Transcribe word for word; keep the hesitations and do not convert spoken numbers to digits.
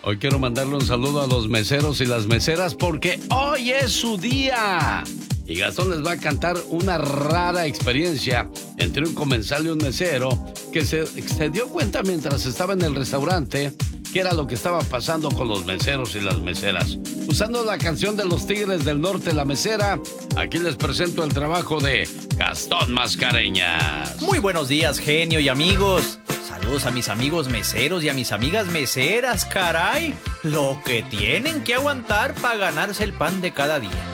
Hoy quiero mandarle un saludo a los meseros y las meseras porque hoy es su día. Y Gastón les va a cantar una rara experiencia entre un comensal y un mesero que se, se dio cuenta mientras estaba en el restaurante qué era lo que estaba pasando con los meseros y las meseras. Usando la canción de los Tigres del Norte, La Mesera, aquí les presento el trabajo de Gastón Mascareñas. Muy buenos días, genio y amigos. Saludos a mis amigos meseros y a mis amigas meseras, caray. Lo que tienen que aguantar para ganarse el pan de cada día.